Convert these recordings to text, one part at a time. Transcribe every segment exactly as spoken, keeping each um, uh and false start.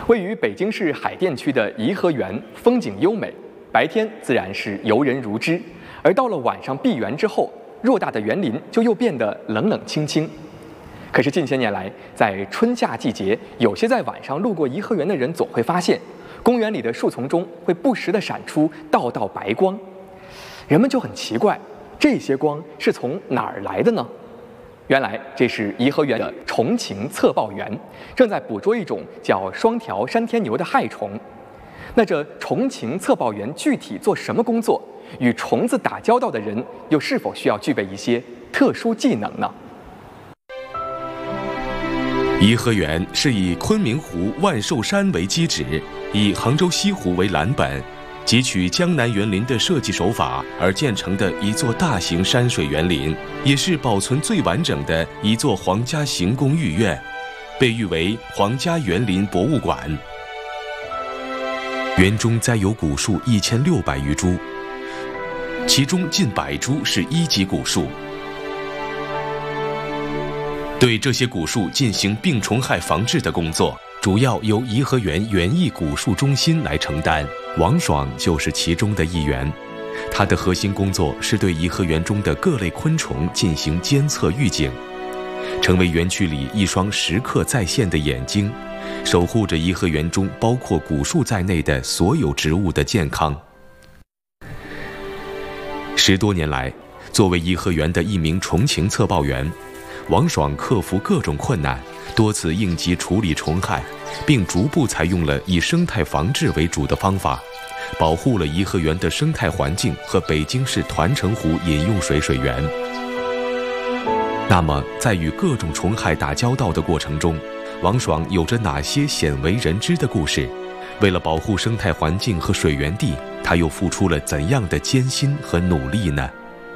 位于北京市海淀区的颐和园风景优美，白天自然是游人如织，而到了晚上闭园之后，偌大的园林就又变得冷冷清清。可是近些年来，在春夏季节，有些在晚上路过颐和园的人总会发现，公园里的树丛中会不时地闪出道道白光，人们就很奇怪，这些光是从哪儿来的呢？原来这是颐和园的虫禽侧抱员正在捕捉一种叫双条山天牛的害虫。那这虫禽侧抱员具体做什么工作？与虫子打交道的人又是否需要具备一些特殊技能呢？ 颐和园是以昆明湖万寿山为基址，以杭州西湖为蓝本，汲取江南园林的设计手法而建成的一座大型山水园林，也是保存最完整的一座皇家行宫御苑，被誉为皇家园林博物馆。园中栽有古树一千六百余株，其中近百株是一级古树。对这些古树进行病虫害防治的工作，主要由颐和园园艺古树中心来承担，王爽就是其中的一员。他的核心工作是对颐和园中的各类昆虫进行监测预警，成为园区里一双时刻在线的眼睛，守护着颐和园中包括古树在内的所有植物的健康。十多年来，作为颐和园的一名虫禽侧抱员，王爽克服各种困难，多次应急处理虫害，并逐步采用了以生态防治为主的方法，保护了颐和园的生态环境和北京市团城湖饮用水水源。那么，在与各种虫害打交道的过程中，王爽有着哪些鲜为人知的故事？为了保护生态环境和水源地，他又付出了怎样的艰辛和努力呢？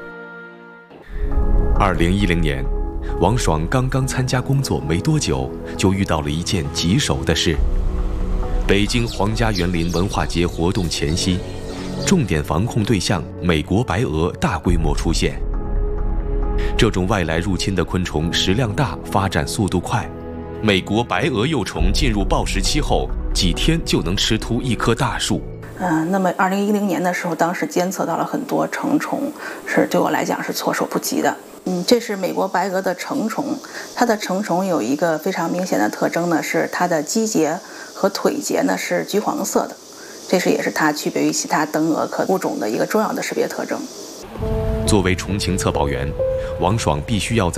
二零一零年，王爽刚刚参加工作没多久，就遇到了一件棘手的事。北京皇家园林文化节活动前夕，重点防控对象美国白鹅大规模出现。这种外来入侵的昆虫食量大，发展速度快。美国白鹅幼虫进入抱食期后，几天就能吃秃一棵大树。 嗯、呃，那么二零一零年的时候，当时监测到了很多成虫，是对我来讲是措手不及的。嗯，这是美国白鹅的成虫，它的成虫有一个非常明显的特征呢，是它的肌节和腿节呢是橘黄色的，这是也是它区别于其他灯蛾科物种的一个重要的识别特征。 作为虫禽侧抱员，王爽必须要在